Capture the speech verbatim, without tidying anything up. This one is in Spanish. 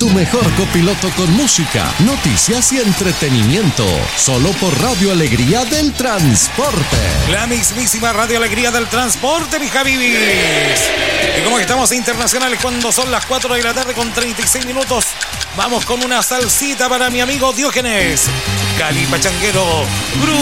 tu mejor copiloto con música, noticias y entretenimiento. Solo por Radio Alegría del Transporte. La mismísima Radio Alegría del Transporte, mi Javibis. Y como estamos internacionales cuando son las cuatro de la tarde con treinta y seis minutos, vamos con una salsita para mi amigo Diógenes. Cali Pachanguero.